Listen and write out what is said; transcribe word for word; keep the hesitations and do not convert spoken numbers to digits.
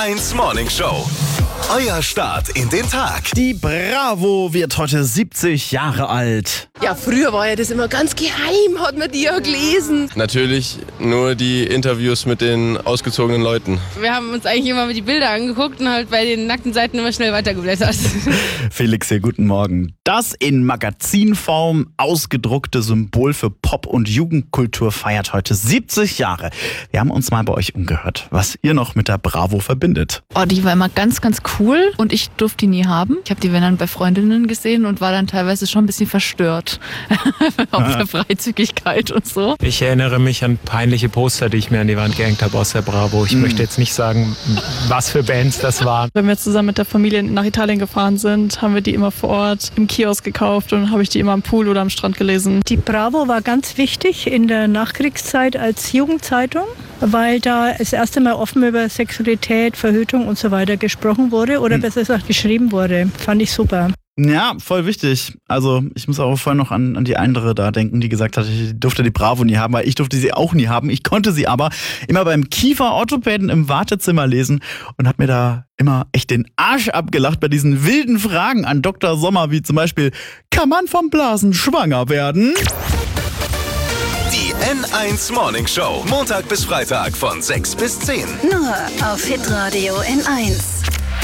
eins Morning Show. Euer Start in den Tag. Die Bravo wird heute siebzig Jahre alt. Ja, früher war ja das immer ganz geheim, hat man die ja gelesen. Natürlich nur die Interviews mit den ausgezogenen Leuten. Wir haben uns eigentlich immer die Bilder angeguckt und halt bei den nackten Seiten immer schnell weitergeblättert. Felix hier, guten Morgen. Das in Magazinform ausgedruckte Symbol für Pop- und Jugendkultur feiert heute siebzig Jahre. Wir haben uns mal bei euch umgehört, was ihr noch mit der Bravo verbindet. Oh, die war immer ganz, ganz cool und ich durfte die nie haben. Ich habe die wenn dann bei Freundinnen gesehen und war dann teilweise schon ein bisschen verstört. Auf der Freizügigkeit und so. Ich erinnere mich an peinliche Poster, die ich mir an die Wand gehängt habe aus der Bravo. Ich mhm. möchte jetzt nicht sagen, was für Bands das waren. Wenn wir zusammen mit der Familie nach Italien gefahren sind, haben wir die immer vor Ort im Kiosk gekauft und habe ich die immer am Pool oder am Strand gelesen. Die Bravo war ganz wichtig in der Nachkriegszeit als Jugendzeitung, weil da das erste Mal offen über Sexualität, Verhütung und so weiter gesprochen wurde oder mhm. besser gesagt geschrieben wurde. Fand ich super. Ja, voll wichtig. Also ich muss auch vorhin noch an, an die andere da denken, die gesagt hat, ich durfte die Bravo nie haben, weil ich durfte sie auch nie haben. Ich konnte sie aber immer beim Kieferorthopäden im Wartezimmer lesen und habe mir da immer echt den Arsch abgelacht bei diesen wilden Fragen an Doktor Sommer, wie zum Beispiel, kann man vom Blasen schwanger werden? Die N eins Morning Show, Montag bis Freitag von sechs bis zehn. Nur auf Hitradio N eins.